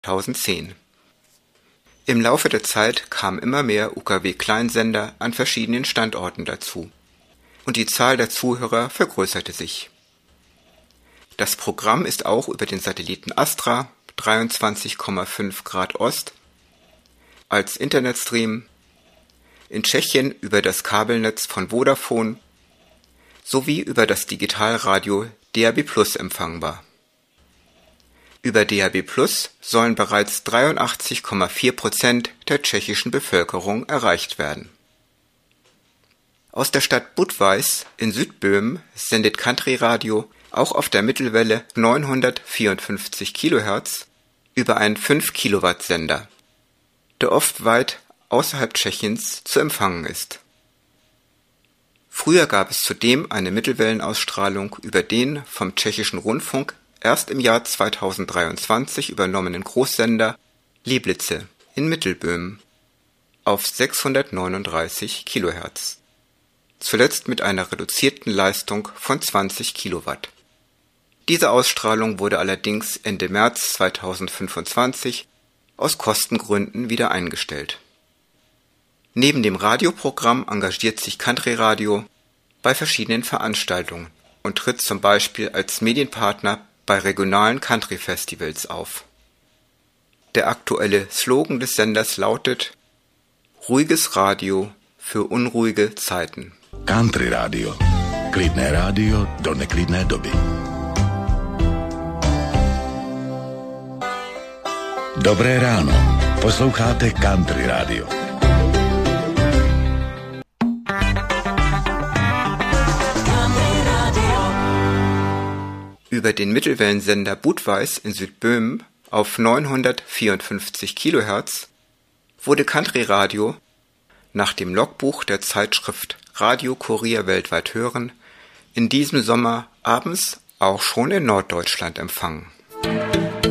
2010. Im Laufe der Zeit kamen immer mehr UKW-Kleinsender an verschiedenen Standorten dazu und die Zahl der Zuhörer vergrößerte sich. Das Programm ist auch über den Satelliten Astra 23,5 Grad Ost als Internetstream, in Tschechien über das Kabelnetz von Vodafone sowie über das Digitalradio DAB+ empfangbar. Über DAB+ sollen bereits 83,4% der tschechischen Bevölkerung erreicht werden. Aus der Stadt Budweis in Südböhmen sendet Country Radio auch auf der Mittelwelle 954 kHz über einen 5-Kilowatt-Sender, der oft weit außerhalb Tschechiens zu empfangen ist. Früher gab es zudem eine Mittelwellenausstrahlung über den vom Tschechischen Rundfunk erst im Jahr 2023 übernommenen Großsender Liblice in Mittelböhmen auf 639 kHz, zuletzt mit einer reduzierten Leistung von 20 Kilowatt. Diese Ausstrahlung wurde allerdings Ende März 2025 aus Kostengründen wieder eingestellt. Neben dem Radioprogramm engagiert sich Country Radio bei verschiedenen Veranstaltungen und tritt zum Beispiel als Medienpartner bei regionalen Country-Festivals auf. Der aktuelle Slogan des Senders lautet: Ruhiges Radio für unruhige Zeiten. Country Radio. Klidné rádio do neklidné doby. Dobré ráno. Posloucháte Country Radio. Über den Mittelwellensender Budweis in Südböhmen auf 954 kHz wurde Country Radio nach dem Logbuch der Zeitschrift Radio Kurier weltweit hören in diesem Sommer abends auch schon in Norddeutschland empfangen.